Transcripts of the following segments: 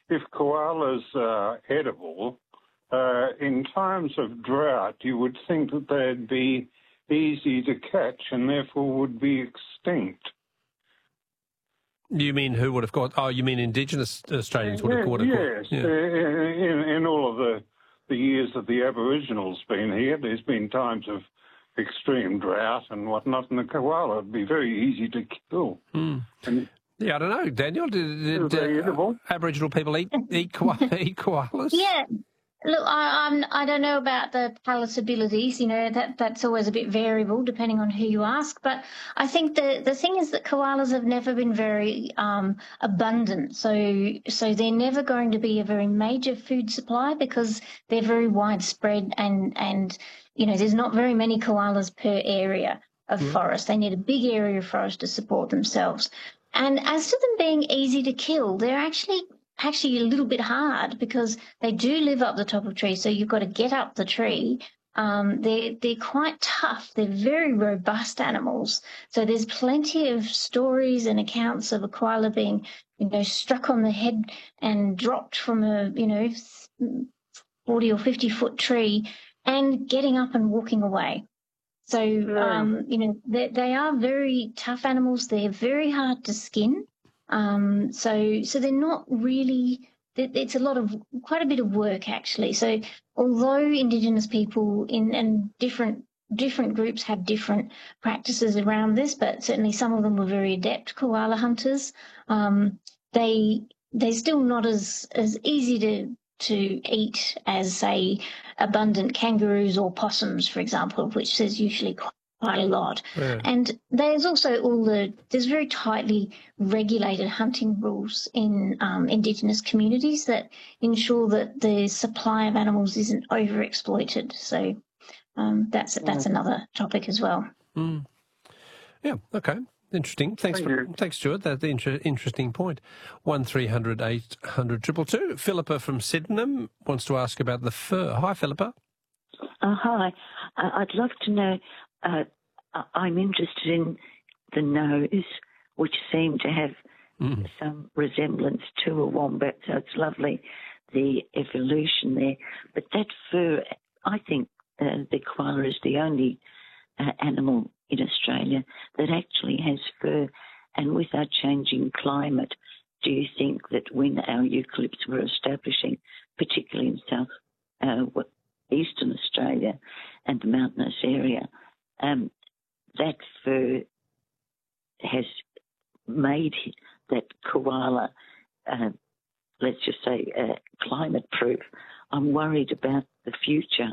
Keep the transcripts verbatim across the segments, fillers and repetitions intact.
if koalas are edible, uh, in times of drought, you would think that they'd be easy to catch and therefore would be extinct. You mean who would have caught? Oh, you mean Indigenous Australians would have caught? Yes, yeah. in, in all of the, the years that the Aboriginals been here, there's been times of extreme drought and whatnot, and the koala would be very easy to kill. Mm. And yeah, I don't know, Daniel. Did, did uh, Aboriginal people eat eat, koala, eat koalas? Yeah. Look, I, I'm, I don't know about the palatabilities, you know, that, that's always a bit variable depending on who you ask. But I think the, the thing is that koalas have never been very um, abundant. So so they're never going to be a very major food supply because they're very widespread and, and you know, there's not very many koalas per area of mm. forest. They need a big area of forest to support themselves. And as to them being easy to kill, they're actually... actually a little bit hard because they do live up the top of trees, so you've got to get up the tree. Um, they're, they're quite tough. They're very robust animals. So there's plenty of stories and accounts of a koala being, you know, struck on the head and dropped from a, you know, forty or fifty foot tree and getting up and walking away. So, yeah. um, you know, they, they are very tough animals. They're very hard to skin. Um, so, so they're not really, it's a lot of, quite a bit of work actually. So although Indigenous people in and different, different groups have different practices around this, but certainly some of them were very adept koala hunters, um, they, they're still not as, as easy to, to eat as, say, abundant kangaroos or possums, for example, of which there's usually quite quite a lot. Yeah. And there's also all the, there's very tightly regulated hunting rules in um, Indigenous communities that ensure that the supply of animals isn't overexploited. So um, that's that's mm. another topic as well. Mm. Yeah, okay. Interesting. Thanks, Thank for, you. thanks, Stuart. That's an inter- interesting point. One three hundred eight hundred two two two. Philippa from Sydenham wants to ask about the fur. Hi, Philippa. Uh, hi. Uh, I'd love to know, uh, I'm interested in the nose, which seemed to have mm. some resemblance to a wombat, so it's lovely, the evolution there. But that fur, I think uh, the koala is the only uh, animal in Australia that actually has fur. And with our changing climate, do you think that when our eucalypts were establishing, particularly in south uh, eastern Australia and the mountainous area, um, that fur has made that koala, uh, let's just say, uh, climate-proof? I'm worried about the future.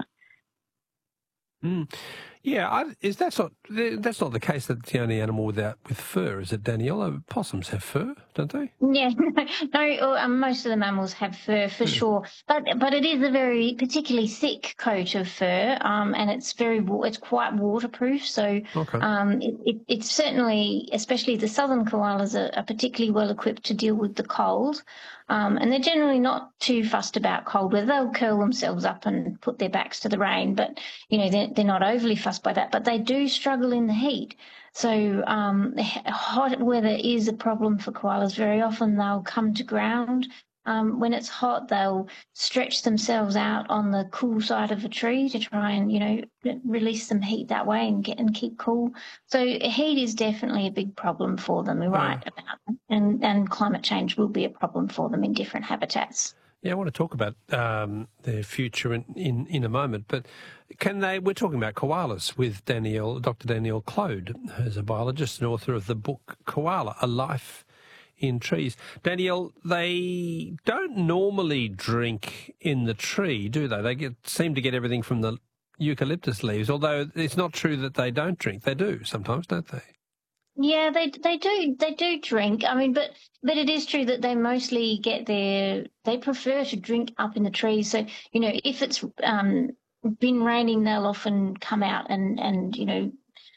Mm. Yeah, I, is that's not that's not the case that it's the only animal without with fur, is it, Daniela? Possums have fur, don't they? Yeah, no, um, most of the mammals have fur for yeah. sure, but but it is a very particularly thick coat of fur, um, and it's very it's quite waterproof. So okay. um, it, it, it's certainly, especially the southern koalas, are, are particularly well equipped to deal with the cold. Um, and they're generally not too fussed about cold weather. They'll curl themselves up and put their backs to the rain, but, you know, they're, they're not overly fussed by that. But they do struggle in the heat. So um, hot weather is a problem for koalas. Very often they'll come to ground. Um, when it's hot, they'll stretch themselves out on the cool side of a tree to try and, you know, release some heat that way and get and keep cool. So heat is definitely a big problem for them. You're right yeah. about that. And, and climate change will be a problem for them in different habitats. Yeah, I want to talk about um, their future in, in, in a moment, but can they? We're talking about koalas with Danielle, Doctor Danielle Clode, who's a biologist and author of the book Koala: A Life in Trees. Danielle, they don't normally drink in the tree, do they? They get, seem to get everything from the eucalyptus leaves, although it's not true that they don't drink. They do sometimes, don't they? Yeah, they they do they do drink. I mean, but but it is true that they mostly get their they prefer to drink up in the trees. So you know, if it's um, been raining, they'll often come out and and you know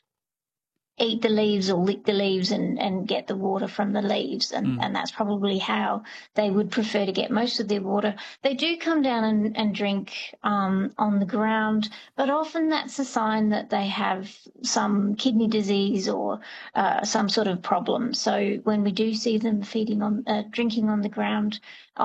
eat the leaves or lick the leaves and, and get the water from the leaves. And, mm. and that's probably how they would prefer to get most of their water. They do come down and, and drink um, on the ground, but often that's a sign that they have some kidney disease or uh, some sort of problem. So when we do see them feeding on, uh, drinking on the ground,